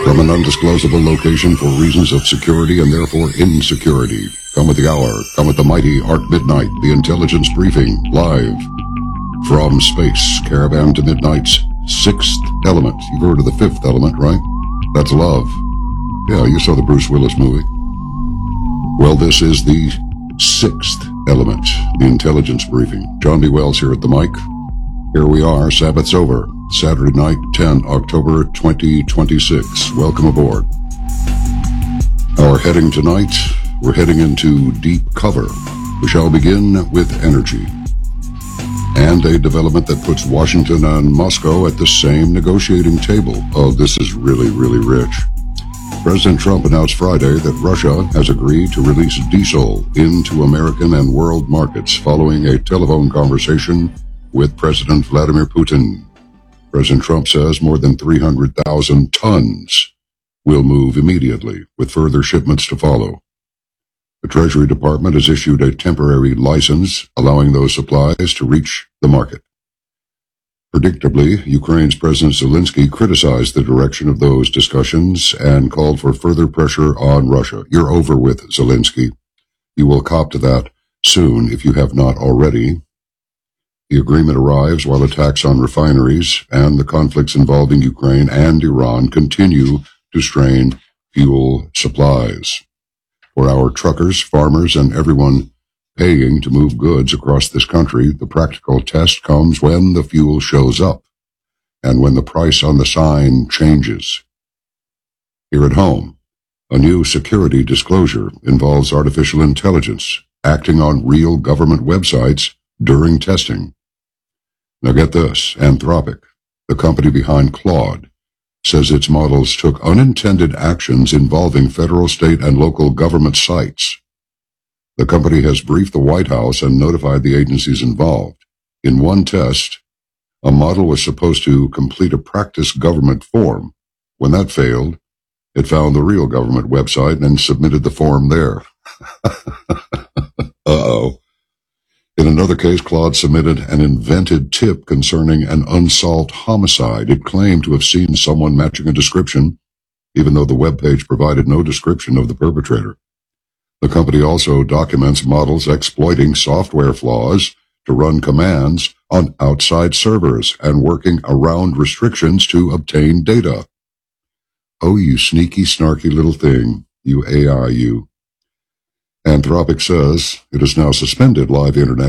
from an undisclosable location for reasons of security and therefore insecurity. Come at the hour, come at the mighty Arc Midnight, the intelligence briefing, live from space, Caravan to Midnight's sixth element. You've heard of the fifth element, right? That's love. Yeah, you saw the Bruce Willis movie. Well, this is the sixth element, the intelligence briefing. John B. Wells here at the mic. Here we are, Sabbath's over. Saturday night, 10 October 2026. Welcome aboard. Our heading tonight, we're heading into deep cover. We shall begin with energy and a development that puts Washington and Moscow at the same negotiating table. Oh, this is really, really rich. President Trump announced Friday that Russia has agreed to release diesel into American and world markets following a telephone conversation with President Vladimir Putin. President Trump says more than 300,000 tons will move immediately, with further shipments to follow. The Treasury Department has issued a temporary license allowing those supplies to reach the market. Predictably, Ukraine's President Zelensky criticized the direction of those discussions and called for further pressure on Russia. You're over with, Zelensky. You will cop to that soon if you have not already. The agreement arrives while attacks on refineries and the conflicts involving Ukraine and Iran continue to strain fuel supplies. For our truckers, farmers, and everyone paying to move goods across this country, the practical test comes when the fuel shows up and when the price on the sign changes. Here at home, a new security disclosure involves artificial intelligence acting on real government websites during testing. Now get this, Anthropic, the company behind Claude, says its models took unintended actions involving federal, state, and local government sites. The company has briefed the White House and notified the agencies involved. In one test, a model was supposed to complete a practice government form. When that failed, it found the real government website and submitted the form there. Uh-oh. In another case, Claude submitted an invented tip concerning an unsolved homicide. It claimed to have seen someone matching a description, even though the webpage provided no description of the perpetrator. The company also documents models exploiting software flaws to run commands on outside servers and working around restrictions to obtain data. Oh, you sneaky, snarky little thing, you AI, you. Anthropic says it has now suspended live internet